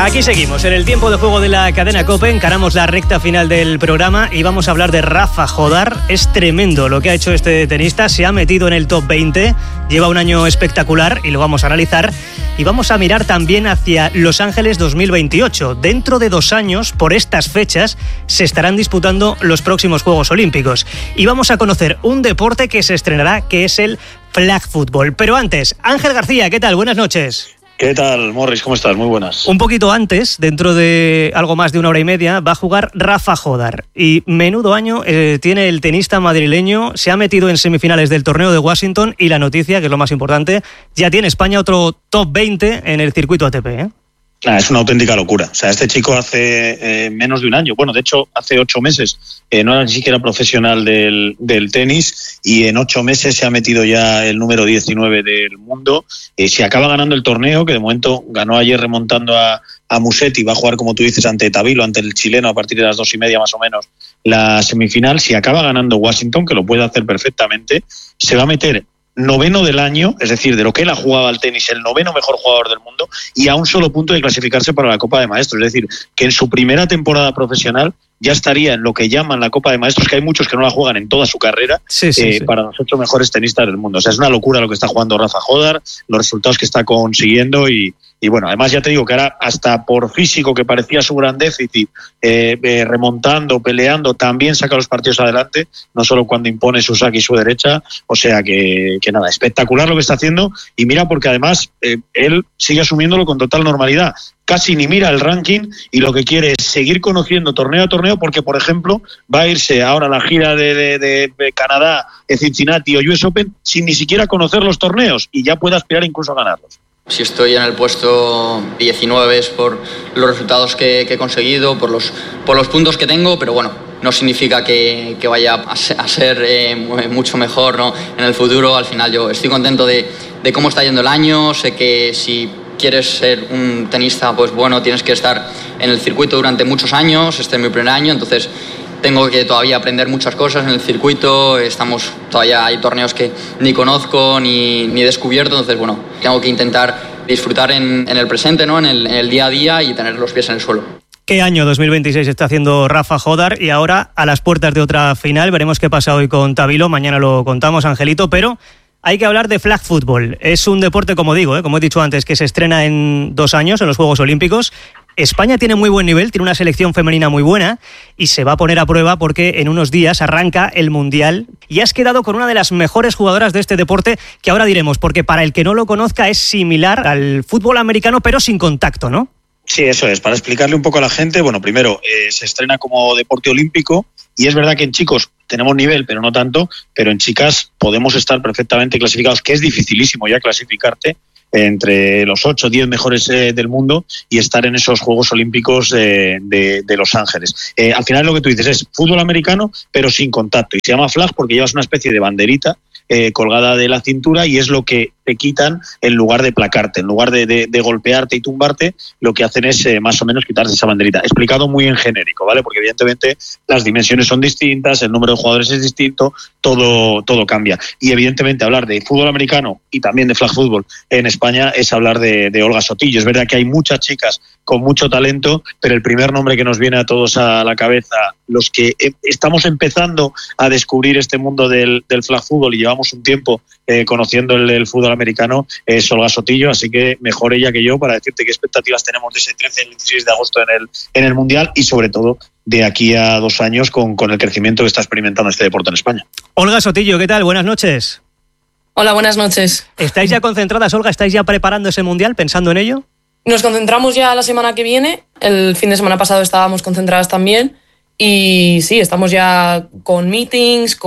Aquí seguimos, en el tiempo de juego de la cadena COPE, encaramos la recta final del programa y vamos a hablar de Rafa Jódar. Es tremendo lo que ha hecho este tenista, se ha metido en el top 20, lleva un año espectacular y lo vamos a analizar. Y vamos a mirar también hacia Los Ángeles 2028. Dentro de 2 años, por estas fechas, se estarán disputando los próximos Juegos Olímpicos. Y vamos a conocer un deporte que se estrenará, que es el flag football. Pero antes, Ángel García, ¿qué tal? Buenas noches. ¿Qué tal, Morris? ¿Cómo estás? Muy buenas. Un poquito antes, dentro de algo más de 1 hora y media, va a jugar Rafa Jódar. Y menudo año tiene el tenista madrileño. Se ha metido en semifinales del torneo de Washington y la noticia, que es lo más importante, ya tiene España otro top 20 en el circuito ATP, ¿eh? Es una auténtica locura. O sea, este chico hace menos de un año, bueno, de hecho, hace 8 meses, no era ni siquiera profesional del tenis y en 8 meses se ha metido ya el número 19 del mundo. Se acaba ganando el torneo, que de momento ganó ayer remontando a Musetti, va a jugar, como tú dices, ante Tavilo, ante el chileno, a partir de las 2:30 más o menos, la semifinal. Si acaba ganando Washington, que lo puede hacer perfectamente, se va a meter 9º del año, es decir, de lo que él ha jugado al tenis, el 9º mejor jugador del mundo y a un solo punto de clasificarse para la Copa de Maestros. Es decir, que en su primera temporada profesional ya estaría en lo que llaman la Copa de Maestros, que hay muchos que no la juegan en toda su carrera, sí. Para los 8 mejores tenistas del mundo. O sea, es una locura lo que está jugando Rafa Jódar, los resultados que está consiguiendo y bueno, además ya te digo que ahora hasta por físico, que parecía su gran déficit, remontando, peleando, también saca los partidos adelante, no solo cuando impone su saque y su derecha. O sea que nada, espectacular lo que está haciendo y mira, porque además él sigue asumiéndolo con total normalidad. Casi ni mira el ranking y lo que quiere es seguir conociendo torneo a torneo, porque, por ejemplo, va a irse ahora a la gira de Canadá, de Cincinnati o US Open, sin ni siquiera conocer los torneos y ya puede aspirar incluso a ganarlos. Si estoy en el puesto 19 es por los resultados que he conseguido, por los puntos que tengo, pero bueno, no significa que vaya a ser mucho mejor, ¿no? En el futuro. Al final yo estoy contento de cómo está yendo el año. Sé que si quieres ser un tenista, pues bueno, tienes que estar en el circuito durante muchos años. Este es mi primer año, entonces tengo que todavía aprender muchas cosas en el circuito. Todavía hay torneos que ni conozco ni descubierto, entonces bueno, tengo que intentar disfrutar en el presente, ¿no? En el día a día y tener los pies en el suelo. ¿Qué año 2026 está haciendo Rafa Jódar? Y ahora a las puertas de otra final, veremos qué pasa hoy con Tavilo, mañana lo contamos, Angelito, pero hay que hablar de flag football. Es un deporte, como digo, como he dicho antes, que se estrena en 2 años en los Juegos Olímpicos. España tiene muy buen nivel, tiene una selección femenina muy buena y se va a poner a prueba porque en unos días arranca el Mundial y has quedado con una de las mejores jugadoras de este deporte, que ahora diremos, porque para el que no lo conozca es similar al fútbol americano pero sin contacto, ¿no? Sí, eso es. Para explicarle un poco a la gente, bueno, primero, se estrena como deporte olímpico y es verdad que en chicos tenemos nivel, pero no tanto, pero en chicas podemos estar perfectamente clasificados, que es dificilísimo ya clasificarte entre los 8 o 10 mejores del mundo y estar en esos Juegos Olímpicos de Los Ángeles. Al final lo que tú dices es fútbol americano, pero sin contacto. Y se llama flag porque llevas una especie de banderita colgada de la cintura y es lo que te quitan en lugar de placarte, en lugar de golpearte y tumbarte, lo que hacen es más o menos quitarse esa banderita. Explicado muy en genérico, ¿vale? Porque evidentemente las dimensiones son distintas, el número de jugadores es distinto, todo cambia. Y evidentemente hablar de fútbol americano y también de flag fútbol en España es hablar de Olga Sotillo. Es verdad que hay muchas chicas con mucho talento, pero el primer nombre que nos viene a todos a la cabeza, los que estamos empezando a descubrir este mundo del flag fútbol y llevamos un tiempo conociendo el fútbol americano, es Olga Sotillo, así que mejor ella que yo para decirte qué expectativas tenemos de ese 13 y 16 de agosto en el Mundial y sobre todo de aquí a 2 años con el crecimiento que está experimentando este deporte en España. Olga Sotillo, ¿qué tal? Buenas noches. Hola, buenas noches. ¿Estáis ya concentradas, Olga? ¿Estáis ya preparando ese Mundial, pensando en ello? Nos concentramos ya la semana que viene. El fin de semana pasado estábamos concentradas también. Y sí, estamos ya con meetings,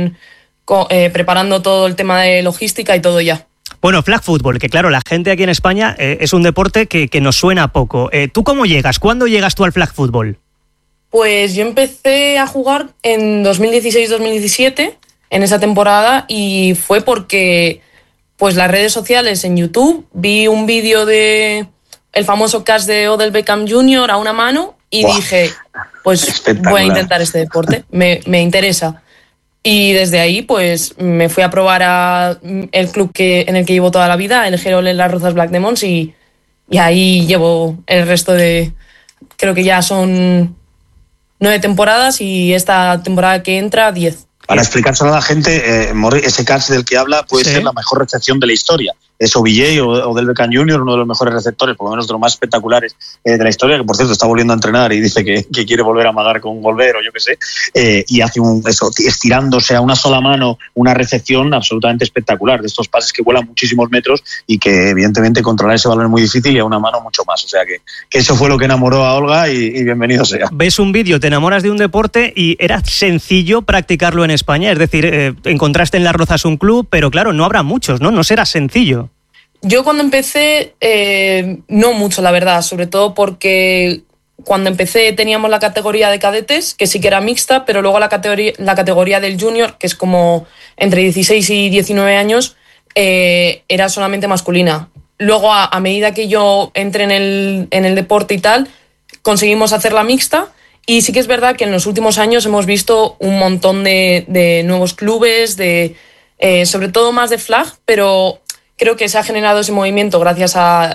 preparando todo el tema de logística y todo ya. Bueno, flag football, que claro, la gente aquí en España es un deporte que nos suena poco. ¿Tú cómo llegas? ¿Cuándo llegas tú al flag football? Pues yo empecé a jugar en 2016-2017, en esa temporada, y fue porque pues las redes sociales en YouTube, vi un vídeo de el famoso catch de Odell Beckham Jr. a una mano y dije, pues voy a intentar este deporte, me interesa. Y desde ahí pues me fui a probar a el club en el que llevo toda la vida, el Gerol en Las Rozas Black Demons, y y ahí llevo el resto de... Creo que ya son 9 temporadas y esta temporada que entra 10. Para explicárselo a la gente, ese catch del que habla puede ser la mejor recepción de la historia. Es OBJ o Del Beckham Jr., uno de los mejores receptores, por lo menos de los más espectaculares de la historia, que por cierto está volviendo a entrenar y dice que quiere volver a amagar con volver o yo qué sé, y hace estirándose a una sola mano una recepción absolutamente espectacular, de estos pases que vuelan muchísimos metros y que evidentemente controlar ese balón es muy difícil y a una mano mucho más. O sea que eso fue lo que enamoró a Olga y bienvenido sea. Ves un vídeo, te enamoras de un deporte y era sencillo practicarlo en España, es decir, encontraste en Las Rozas un club, pero claro, no habrá muchos, ¿no? No será sencillo. Yo cuando empecé, no mucho, la verdad, sobre todo porque cuando empecé teníamos la categoría de cadetes, que sí que era mixta, pero luego la categoría del junior, que es como entre 16 y 19 años, era solamente masculina. Luego, a medida que yo entré en el deporte y tal, conseguimos hacer la mixta. Y sí que es verdad que en los últimos años hemos visto un montón de nuevos clubes, sobre todo más de flag, pero creo que se ha generado ese movimiento gracias a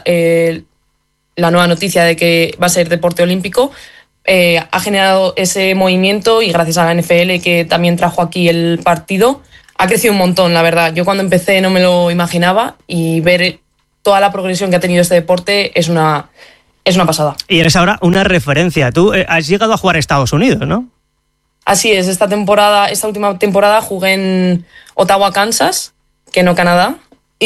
la nueva noticia de que va a ser deporte olímpico. Ha generado ese movimiento y gracias a la NFL, que también trajo aquí el partido, ha crecido un montón, la verdad. Yo cuando empecé no me lo imaginaba y ver toda la progresión que ha tenido este deporte es una pasada. Y eres ahora una referencia. Tú has llegado a jugar a Estados Unidos, ¿no? Así es, esta última temporada jugué en Ottawa, Kansas, que no Canadá,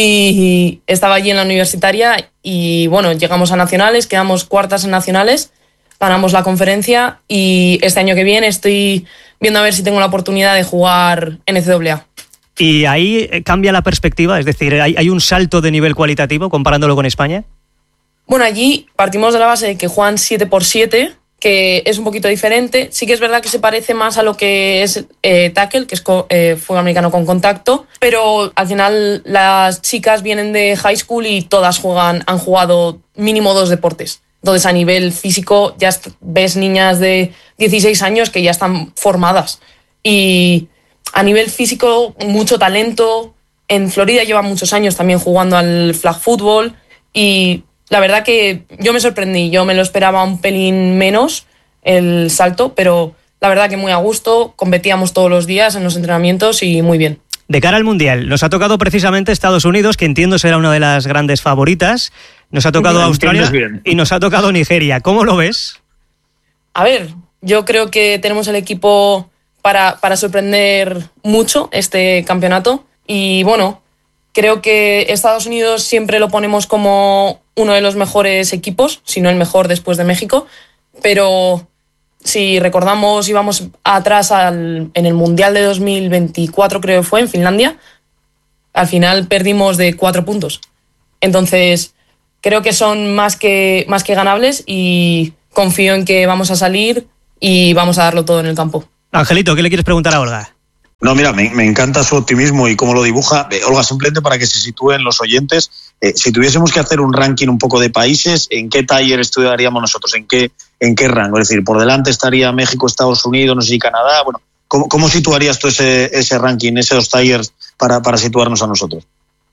y estaba allí en la universitaria y bueno, llegamos a nacionales, quedamos cuartas en nacionales, ganamos la conferencia y este año que viene estoy viendo a ver si tengo la oportunidad de jugar NCAA. ¿Y ahí cambia la perspectiva? Es decir, ¿hay un salto de nivel cualitativo comparándolo con España? Bueno, allí partimos de la base de que juegan 7x7, que es un poquito diferente. Sí que es verdad que se parece más a lo que es tackle, que es fútbol americano con contacto, pero al final las chicas vienen de high school y todas han jugado mínimo 2 deportes. Entonces a nivel físico ya ves niñas de 16 años que ya están formadas. Y a nivel físico, mucho talento. En Florida llevan muchos años también jugando al flag football y la verdad que yo me sorprendí, yo me lo esperaba un pelín menos el salto, pero la verdad que muy a gusto, competíamos todos los días en los entrenamientos y muy bien. De cara al Mundial, nos ha tocado precisamente Estados Unidos, que entiendo será una de las grandes favoritas, nos ha tocado Australia y nos ha tocado Nigeria. ¿Cómo lo ves? A ver, yo creo que tenemos el equipo para sorprender mucho este campeonato y bueno, creo que Estados Unidos siempre lo ponemos como uno de los mejores equipos, si no el mejor después de México, pero si recordamos, íbamos atrás en el Mundial de 2024, creo que fue, en Finlandia, al final perdimos de 4 puntos. Entonces, creo que son más que ganables y confío en que vamos a salir y vamos a darlo todo en el campo. Angelito, ¿qué le quieres preguntar a Olga? No, mira, me encanta su optimismo y cómo lo dibuja. Olga, simplemente para que se sitúen los oyentes, si tuviésemos que hacer un ranking un poco de países, ¿en qué tier estudiaríamos nosotros? ¿En qué rango? Es decir, por delante estaría México, Estados Unidos, no sé si Canadá. Bueno, ¿cómo situarías tú ese ranking, esos tiers para situarnos a nosotros?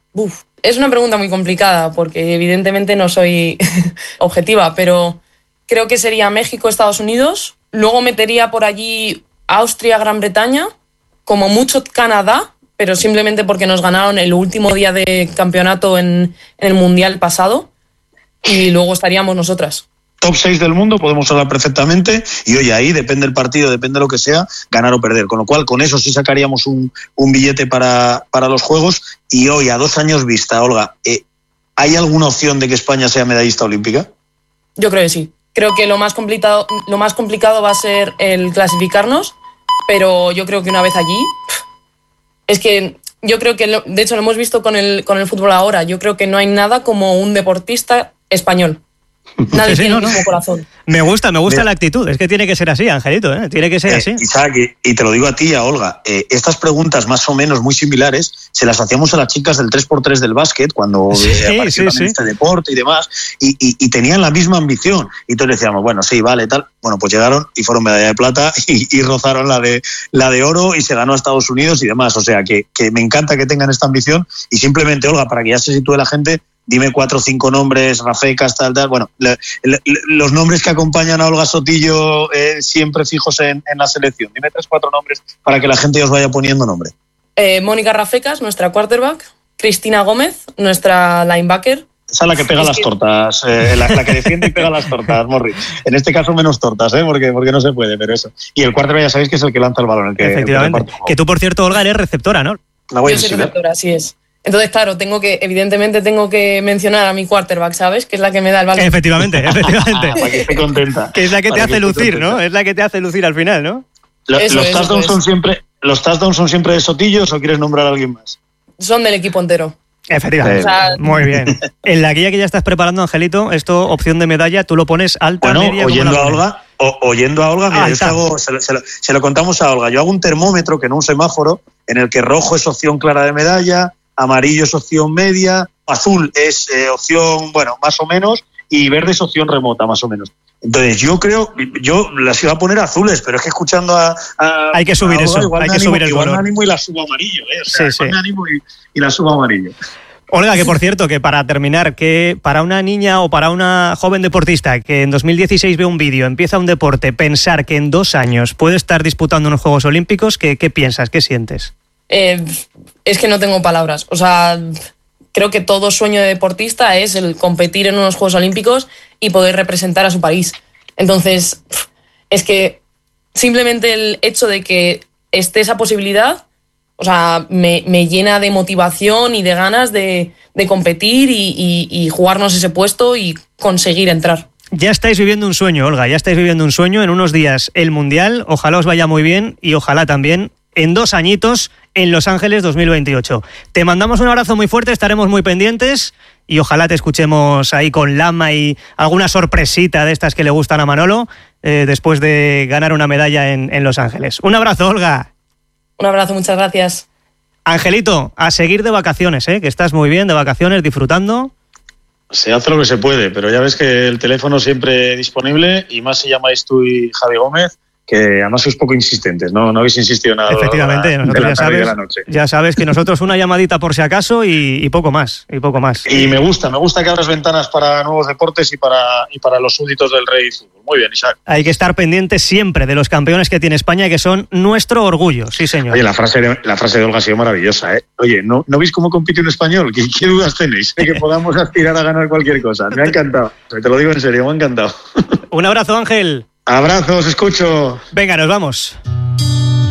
Es una pregunta muy complicada porque evidentemente no soy objetiva, pero creo que sería México, Estados Unidos. Luego metería por allí Austria, Gran Bretaña, como mucho Canadá, pero simplemente porque nos ganaron el último día de campeonato en el Mundial pasado, y luego estaríamos nosotras. Top 6 del mundo, podemos hablar perfectamente, y oye, ahí depende el partido, depende de lo que sea, ganar o perder, con lo cual con eso sí sacaríamos un billete para los Juegos. Y hoy, a 2 años vista, Olga, ¿hay alguna opción de que España sea medallista olímpica? Yo creo que sí. Creo que lo más complicado va a ser el clasificarnos, pero yo creo que una vez allí, es que yo creo que, de hecho lo hemos visto con el fútbol ahora, yo creo que no hay nada como un deportista español. Nadie tiene el mismo corazón. Me gusta la actitud. Es que tiene que ser así, Angelito, ¿eh? Tiene que ser así. Isaac, y te lo digo a ti y a Olga, estas preguntas más o menos muy similares se las hacíamos a las chicas del 3x3 del básquet cuando apareció este deporte y demás, y tenían la misma ambición. Y entonces decíamos, bueno, sí, vale, tal. Bueno, pues llegaron y fueron medalla de plata y rozaron la de oro y se ganó a Estados Unidos y demás. O sea, que me encanta que tengan esta ambición y simplemente, Olga, para que ya se sitúe la gente, dime 4 o 5 nombres, Rafecas, tal. Bueno, los nombres que acompañan a Olga Sotillo siempre fijos en la selección. Dime 3 o 4 nombres para que la gente os vaya poniendo nombre. Mónica Rafecas, nuestra quarterback. Cristina Gómez, nuestra linebacker. Esa es la que pega las tortas, la que defiende y pega las tortas, Morri. En este caso menos tortas, porque no se puede, pero eso. Y el quarterback ya sabéis que es el que lanza el balón. Efectivamente. Que tú, por cierto, Olga, eres receptora, ¿no? Yo soy receptora, así es. Entonces, claro, evidentemente tengo que mencionar a mi quarterback, ¿sabes? Que es la que me da el balón. Efectivamente. Para que esté contenta. Que es la que te hace lucir, ¿no? Es la que te hace lucir al final, ¿no? ¿Los touchdowns son siempre de Sotillos o quieres nombrar a alguien más? Son del equipo entero. Efectivamente. Muy bien. En la guía que ya estás preparando, Angelito, esto, opción de medalla, tú lo pones alta, media... Oyendo a Olga, mira, se lo contamos a Olga. Yo hago un termómetro que en un semáforo, en el que rojo es opción clara de medalla, amarillo es opción media, azul es opción, más o menos, y verde es opción remota, más o menos. Entonces yo las iba a poner azules, pero es que escuchando hay que subir eso, hay que subir el color. Igual me animo y la subo amarillo, me animo y la subo amarillo. Olga, que por cierto, que para terminar, que para una niña o para una joven deportista que en 2016 ve un vídeo, empieza un deporte, pensar que en 2 años puede estar disputando unos Juegos Olímpicos, ¿qué piensas? ¿Qué sientes? Es que no tengo palabras. O sea, creo que todo sueño de deportista es el competir en unos Juegos Olímpicos y poder representar a su país. Entonces, es que simplemente el hecho de que esté esa posibilidad, o sea, me llena de motivación y de ganas de competir y jugarnos ese puesto y conseguir entrar. Ya estáis viviendo un sueño, Olga, ya estáis viviendo un sueño. En unos días el Mundial, ojalá os vaya muy bien y ojalá también en 2 añitos en Los Ángeles 2028. Te mandamos un abrazo muy fuerte, estaremos muy pendientes y ojalá te escuchemos ahí con Lama y alguna sorpresita de estas que le gustan a Manolo después de ganar una medalla en Los Ángeles. Un abrazo, Olga. Un abrazo, muchas gracias. Angelito, a seguir de vacaciones, que estás muy bien de vacaciones, disfrutando. Se hace lo que se puede, pero ya ves que el teléfono siempre disponible y más si llamáis tú y Javi Gómez, que además sois poco insistentes, no habéis insistido nada. Efectivamente, nosotros ya sabes que nosotros una llamadita por si acaso y poco más. Y me gusta que abras ventanas para nuevos deportes y para los súbditos del rey fútbol. Muy bien, Isaac. Hay que estar pendientes siempre de los campeones que tiene España y que son nuestro orgullo, sí señor. Oye, la frase de Olga ha sido maravillosa, ¿eh? Oye, ¿no veis cómo compite un español? ¿Qué dudas tenéis de que podamos aspirar a ganar cualquier cosa? Me ha encantado. Te lo digo en serio, me ha encantado. Un abrazo, Ángel. Abrazos, escucho. Venga, nos vamos.